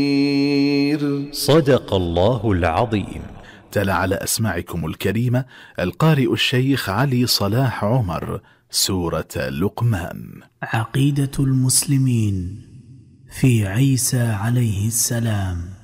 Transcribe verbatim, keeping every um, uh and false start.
صدق الله العظيم. تلا على أسماعكم الكريمة القارئ الشيخ علي صلاح عمر سورة لقمان. عقيدة المسلمين في عيسى عليه السلام.